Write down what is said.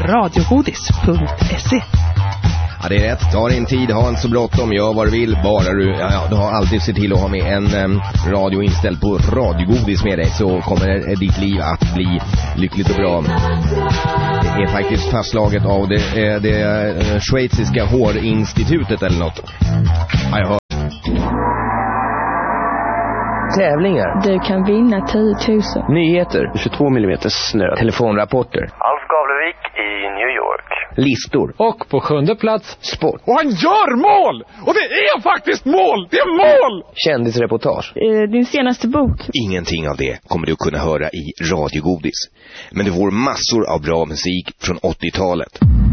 radiogodis.se. Ja, det är rätt. Ta din tid, ha inte så bråttom, gör vad du vill. Bara du har alltid sett till att ha med en radio inställd på radiogodis med dig, så kommer ditt liv att bli lyckligt och bra. Det är faktiskt fastslaget av det schweiziska hårinstitutet eller något. Ja, jag hör. Tävlingar. Du kan vinna 10 000. Nyheter. 22 mm snö. Telefonrapporter. Alf Gavlevik i New York. Listor. Och på 7:e plats, sport. Och han gör mål! Och det är faktiskt mål! Det är mål! Kändisreportage. Din senaste bok. Ingenting av det kommer du att kunna höra i radiogodis. Men det får massor av bra musik från 80-talet.